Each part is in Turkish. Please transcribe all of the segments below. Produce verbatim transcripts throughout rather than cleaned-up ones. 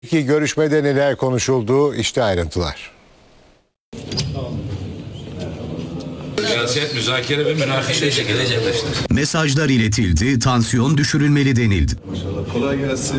İki görüşmede neler konuşuldu? İşte ayrıntılar. Siyaset, müzakere ve münakaşa şekilde gerçekleşti. Mesajlar iletildi, tansiyon düşürülmeli denildi. Kolay gelsin.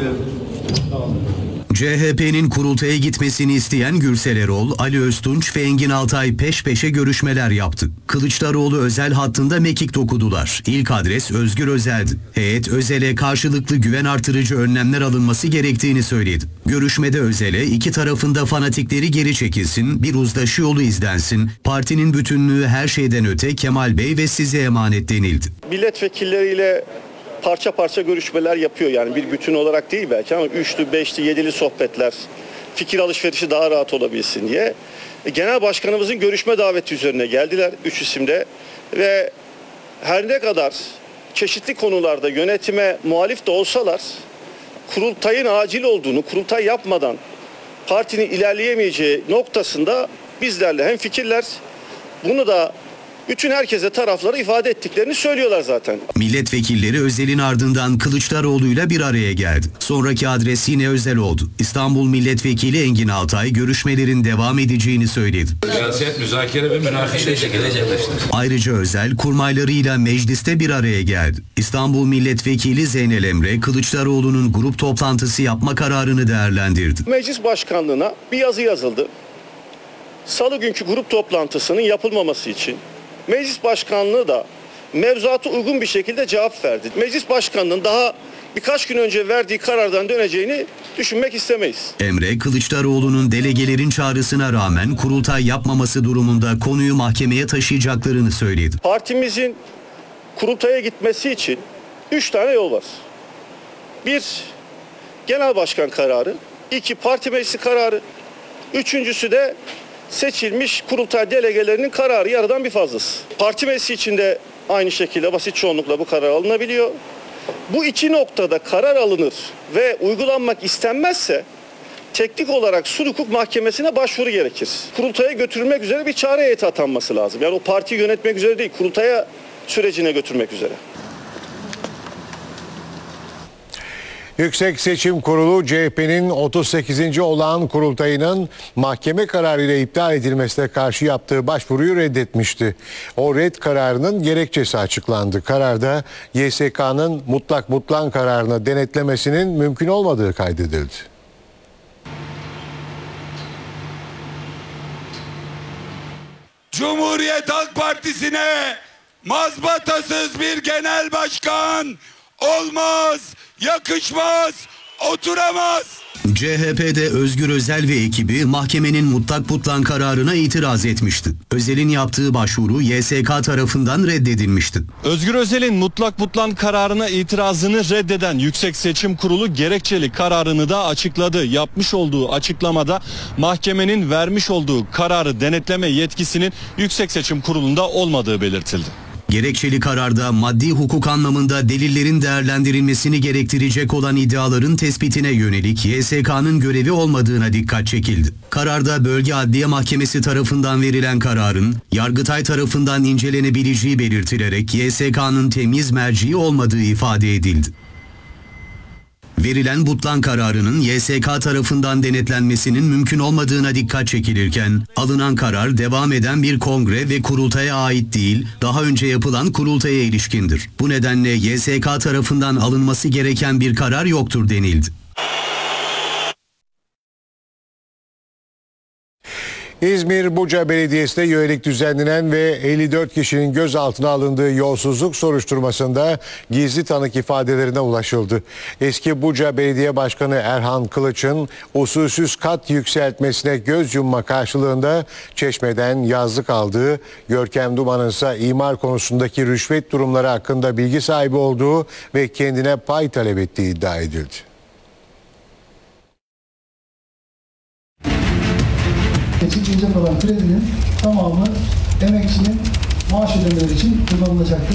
C H P'nin kurultaya gitmesini isteyen Gürsel Erol, Ali Öztunç ve Engin Altay peş peşe görüşmeler yaptı. Kılıçdaroğlu özel hattında mekik dokudular. İlk adres Özgür Özel'di. Heyet Özel'e karşılıklı güven artırıcı önlemler alınması gerektiğini söyledi. Görüşmede Özel'e iki tarafında fanatikleri geri çekilsin, bir uzlaşı yolu izlensin, partinin bütünlüğü her şeyden öte Kemal Bey ve size emanet denildi. Milletvekilleriyle parça parça görüşmeler yapıyor, yani bir bütün olarak değil belki ama üçlü, beşli, yedili sohbetler, fikir alışverişi daha rahat olabilsin diye. E, Genel Başkanımızın görüşme daveti üzerine geldiler üç isimde ve her ne kadar çeşitli konularda yönetime muhalif de olsalar kurultayın acil olduğunu, kurultay yapmadan partinin ilerleyemeyeceği noktasında bizlerle hemfikirler. Bunu da bütün herkese tarafları ifade ettiklerini söylüyorlar zaten. Milletvekilleri Özel'in ardından Kılıçdaroğlu'yla bir araya geldi. Sonraki adres yine Özel oldu. İstanbul Milletvekili Engin Altay görüşmelerin devam edeceğini söyledi. Siyaset, müzakere ve münakaşa şekilde gerçekleşti. Ayrıca Özel kurmaylarıyla mecliste bir araya geldi. İstanbul Milletvekili Zeynel Emre Kılıçdaroğlu'nun grup toplantısı yapma kararını değerlendirdi. Meclis Başkanlığı'na bir yazı yazıldı. Salı günkü grup toplantısının yapılmaması için Meclis Başkanlığı da mevzuata uygun bir şekilde cevap verdi. Meclis Başkanlığı'nın daha birkaç gün önce verdiği karardan döneceğini düşünmek istemeyiz. Emre, Kılıçdaroğlu'nun delegelerin çağrısına rağmen kurultay yapmaması durumunda konuyu mahkemeye taşıyacaklarını söyledi. Partimizin kurultaya gitmesi için üç tane yol var. Bir, genel başkan kararı. İki, parti meclisi kararı. Üçüncüsü de seçilmiş kurultay delegelerinin kararı, yarıdan bir fazlası. Parti meclisi içinde aynı şekilde basit çoğunlukla bu karar alınabiliyor. Bu iki noktada karar alınır ve uygulanmak istenmezse teknik olarak sulh hukuk mahkemesine başvuru gerekir. Kurultaya götürülmek üzere bir çare heyeti atanması lazım. Yani o partiyi yönetmek üzere değil, kurultaya sürecine götürmek üzere. Yüksek Seçim Kurulu C H P'nin otuz sekizinci olağan kurultayının mahkeme kararıyla iptal edilmesine karşı yaptığı başvuruyu reddetmişti. O red kararının gerekçesi açıklandı. Kararda Y S K'nın mutlak butlan kararını denetlemesinin mümkün olmadığı kaydedildi. Cumhuriyet Halk Partisi'ne mazbatasız bir genel başkan olmaz, yakışmaz, oturamaz. C H P'de Özgür Özel ve ekibi mahkemenin mutlak butlan kararına itiraz etmişti. Özel'in yaptığı başvuru Y S K tarafından reddedilmişti. Özgür Özel'in mutlak butlan kararına itirazını reddeden Yüksek Seçim Kurulu gerekçeli kararını da açıkladı. Yapmış olduğu açıklamada mahkemenin vermiş olduğu kararı denetleme yetkisinin Yüksek Seçim Kurulu'nda olmadığı belirtildi. Gerekçeli kararda maddi hukuk anlamında delillerin değerlendirilmesini gerektirecek olan iddiaların tespitine yönelik Y S K'nın görevi olmadığına dikkat çekildi. Kararda Bölge Adliye Mahkemesi tarafından verilen kararın Yargıtay tarafından incelenebileceği belirtilerek Y S K'nın temyiz merci olmadığı ifade edildi. Verilen butlan kararının Y S K tarafından denetlenmesinin mümkün olmadığına dikkat çekilirken, alınan karar devam eden bir kongre ve kurultaya ait değil, daha önce yapılan kurultaya ilişkindir. Bu nedenle Y S K tarafından alınması gereken bir karar yoktur denildi. İzmir Buca Belediyesi'nde yönelik düzenlenen ve elli dört kişinin gözaltına alındığı yolsuzluk soruşturmasında gizli tanık ifadelerine ulaşıldı. Eski Buca Belediye Başkanı Erhan Kılıç'ın usulsüz kat yükseltmesine göz yumma karşılığında Çeşme'den yazlık aldığı, Görkem Duman'ın ise imar konusundaki rüşvet durumları hakkında bilgi sahibi olduğu ve kendine pay talep ettiği iddia edildi. Geçici kalan kredinin tamamı emekçinin maaş ödemeleri için kullanılacaktır.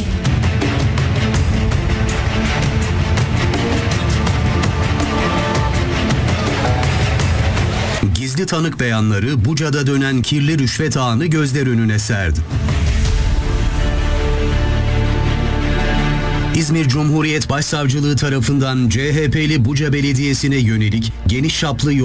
Gizli tanık beyanları Buca'da dönen kirli rüşvet ağını gözler önüne serdi. İzmir Cumhuriyet Başsavcılığı tarafından C H P'li Buca Belediyesi'ne yönelik geniş çaplı